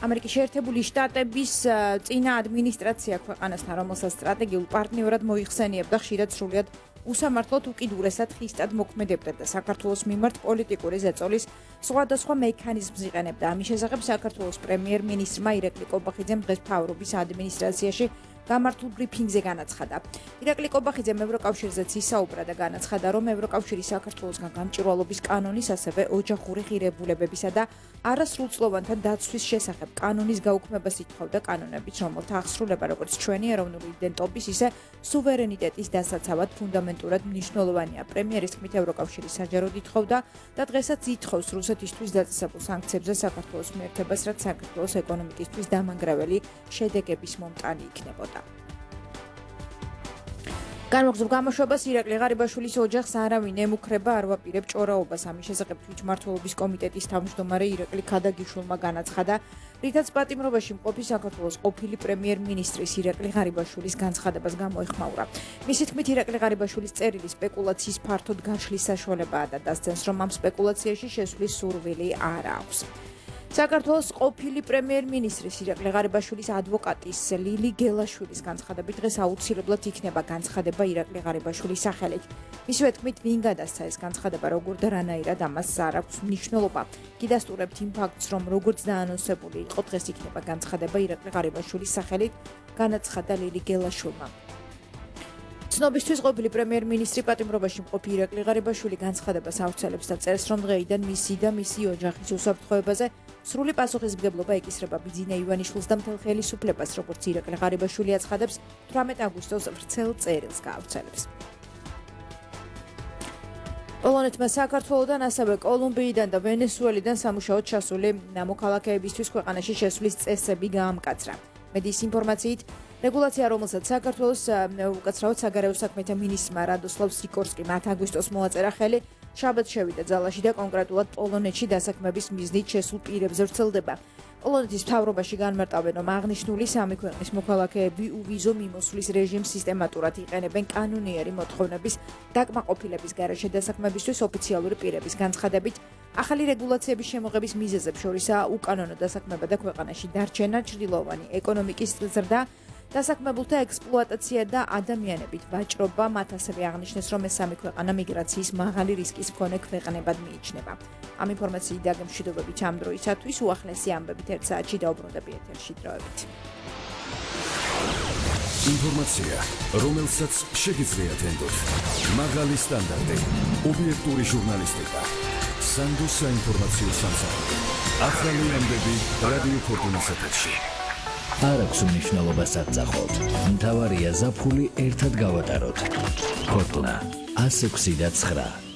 ამერიკის შეერთებული შტატების წინა ადმინისტრაცია ქვეყანასთან, რომელსაც სტრატეგიულ პარტნიორად მოიხსენიებდა, ხშირად სრულიად უსამართლოდ უკიდურესად ხისტად მოქმედებდა და საქართველოს მიმართ პოლიტიკური ზეწოლის სხვადასხვა მექანიზმს იყენებდა. ამის შესახებ საქართველოს პრემიერ-მინისტრმა ირაკლი კობახიძემ დღეს მთავრობის ადმინისტრაციაში გამართულ ბრიფინგზე განაცხადა. ირაკლი კობახიძემ ევროკავშირზეც ისაუბრა და განაცხადა, რომ ევროკავშირი საქართველოსგან გამჭვირვალობის კანონის, ასევე ოჯახური ღირებულებებისა და არასრულწლოვანთა დაცვის შესახებ კანონის გაუქმებას ითხოვდა კანონებით, რომელთა აღსრულება როგორც ჩვენი ეროვნული იდენტობის, ისე სუვერენიტეტის დასაცავად ფუნდამენტურად მნიშვნელოვანია. პრემიერის თქმით, ევროკავშირი საჯაროდ ითხოვდა და დღესაც ითხოვს რუსეთისთვის დაწესებულ სანქციებზე საქართველოს მიერთებას, რაც საქართველოს ეკონომიკისთვის დამანგრეველი შედეგების მომტანი იქნებოდა. განმეორებულ გამოშვებას ირაკლი ღარიბაშვილის ოჯახს არავინ ემუქრება, არ ვაპირებ ჭორაობას. ამის შესახებ თვითმმართველობის კომიტეტის თავმჯდომარე ირაკლი ქადაგიშვილმა განაცხადა, რითაც პატიმრობაში მყოფი საქართველოს ყოფილი პრემიერ-მინისტრის ირაკლი ღარიბაშვილის განცხადებას გამოეხმაურა. მისი თქმით, ირაკლი ღარიბაშვილის წერილი სპეკულაციის ფართოდ გაშლის საშუალებაა და დასცენს, რომ ამ სპეკულაციაში შესვლის სურვილი არ აქვს. საქართველოს ყოფილი პრემიერ-მინისტრის ირაკლი ღარიბაშვილის ადვოკატის ლილი გელაშვილის განცხადებით დღეს აუცილებლად იქნება განცხადება ირაკლი ღარიბაშვილის სახელით. მისივე თქმით, ვინ გადასცა ეს განცხადება, როგორ და რანაირად ამას არ აქვს მნიშვნელობა. გიდასტურებთ იმ ფაქტს, რომ როგორც დაანონსებული იყო, დღეს იქნება განცხადება ირაკლი ღარიბაშვილის სახელით, განაცხადა ლილი გელაშვილმა. ცნობისთვის ყოფილი პრემიერ-მინისტრი პატიმრობაში მყოფი ირაკლი ღარიბაშვილი განცხადებას ავრცელებს და წერს, რომ დღეიდან მისი და მისი ოჯახის უსაფრთხოებაზე სრული პასუხისმგებლობა ეკისრება ბიძინა ივანიშვილს და მთელ ხელისუფლებას, როგორც ირაკლი ღარიბაშვილი აცხადებს, 18 აგვისტოს ვრცელ წერილს გაავრცელებს. პოლონეთმა საქართველოდან, ასევე კოლუმბიიდან და ვენესუელიდან სამუშაოდ ჩასული მოქალაქეებისთვის ქვეყანაში შესვლის წესები გაამკაცრა. მედიის ინფორმაციით, რეგულაცია, რომელსაც საქართველოს უკაცრავად საგარეო საქმეთა მინისტრმა რადოსლავ სიკორსკიმ 10 აგვისტოს მოაწერა ხელი, შაბათს შევიდა ძალაში და კონკრეტულად პოლონეთში დასაქმების მიზნით შესულ პირებზე ვრცელდება. პოლონეთის მთავრობაში განმარტავენ, რომ აღნიშნული სამი ქვეყნის მოქალაქეები უვიზო მიმოსვლის რეჟიმს სისტემატურად იყენებენ კანონიერი მოთხოვნების დაკმაყოფილების გარეშე დასაქმებისთვის ოფიციალური პირების განცხადებით. ახალი რეგულაციების შემოღების მიზეზებს შორისაა უკანონო დასაქმება და ქვეყანაში დარჩენა, ჩრდილოვანი ეკონომიკის ზრდა, დასაქმებულთა ექსპლუატაცია და ადამიანებით ვაჭრობა. მათ ასევე აღნიშნეს, რომ ეს სამი ქვეყანა მიგრაციის მაღალი რისკის მქონე ქვეყნებად მიიჩნევა. ამ ინფორმაციით და გემშვიდობებით ამ დროისათვის უახლესი ამბებით 1 საათში დაუბრუნდები ეთერში. დროებით. ინფორმაცია, რომელსაც შეგიძლიათ ენდოთ. მაღალი სტანდარტი, ობიექტური ჟურნალისტიკა. სანდოს საინფორმაციო სამსახური. ახალი ამბები რადიო ფორტუნას ეთერში. არ აქვს მნიშვნელობა საწახოთ. მთავარია ზაფხული ერთად გავატაროთ. ფორტუნა 106.9